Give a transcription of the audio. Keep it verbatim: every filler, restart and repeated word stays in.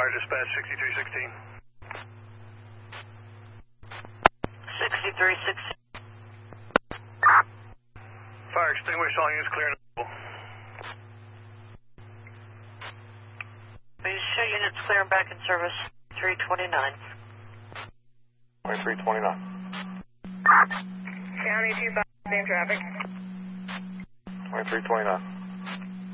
dispatch sixty-three sixteen. sixty-three sixteen. Fire extinguish, all units clear and available. Please show units clear and back in service. three twenty-nine. twenty-three twenty-nine. County two five, same traffic. twenty-three twenty-nine.